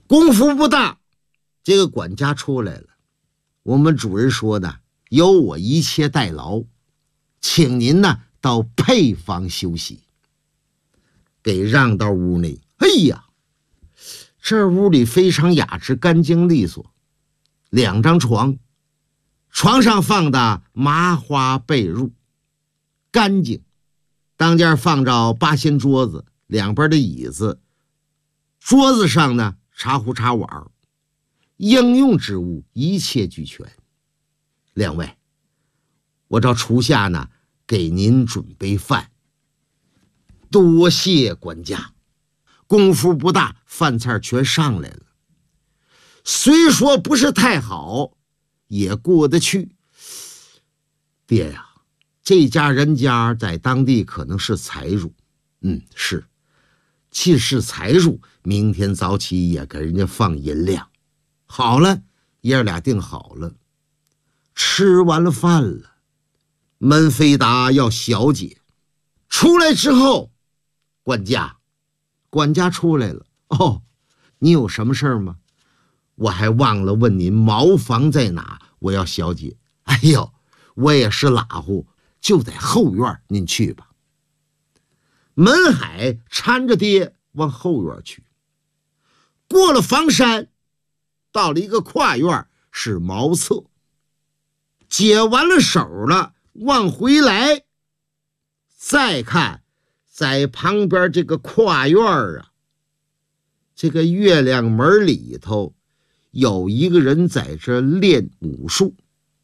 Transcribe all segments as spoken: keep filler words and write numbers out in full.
功夫不大，这个管家出来了。我们主人说呢，由我一切代劳，请您呢到配房休息。给让到屋内。哎呀，这屋里非常雅致，干净利索。两张床，床上放的麻花被褥，干净。当间放着八仙桌子，两边的椅子，桌子上呢茶壶茶碗，应用之物一切俱全。两位，我找厨下呢给您准备饭。多谢管家。功夫不大，饭菜全上来了。虽说不是太好，也过得去。爹呀，这家人家在当地可能是财主。嗯，是。既是财主，明天早起也给人家放银两。好了，爷俩定好了。吃完了饭了，门飞达要小姐出来之后，管家管家出来了。哦，你有什么事儿吗？我还忘了问您茅房在哪，我要小姐。哎呦，我也是拉乎，就在后院，您去吧。门海搀着爹往后院去，过了房山，到了一个跨院，是茅厕。解完了手了，往回来，再看在旁边这个跨院啊，这个月亮门里头有一个人在这练武术。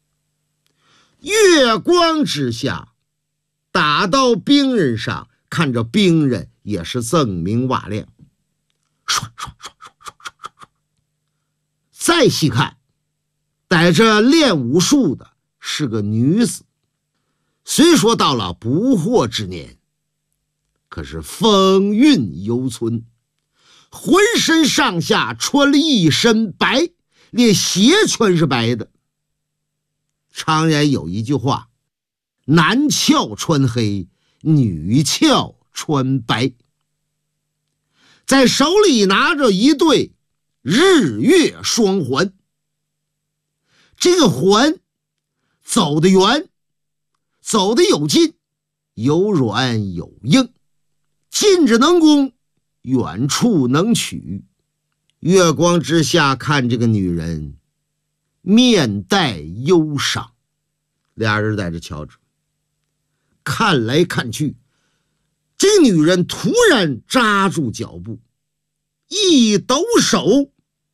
月光之下，打到兵刃上，看着兵刃也是锃明瓦亮，唰唰唰唰唰唰唰。再细看，在这练武术的是个女子，虽说到了不惑之年，可是风韵犹存，浑身上下穿了一身白，连鞋全是白的。常言有一句话，男俏穿黑，女俏穿白。在手里拿着一对日月双环，这个环走得远，走得有劲，有软有硬，近着能攻，远处能取。月光之下看这个女人，面带忧伤。俩人在这瞧着，看来看去，这女人突然扎住脚步，一抖手，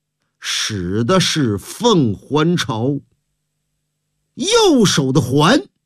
使的是凤还巢。右手的环